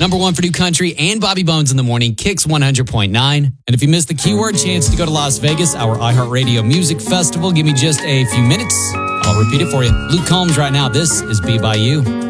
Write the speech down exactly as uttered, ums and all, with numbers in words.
Number one for new country and Bobby Bones in the morning, Kicks one hundred point nine. And if you missed the keyword chance to go to Las Vegas, our iHeartRadio Music Festival, give me just a few minutes. I'll repeat it for you. Luke Combs right now. This is Be By You.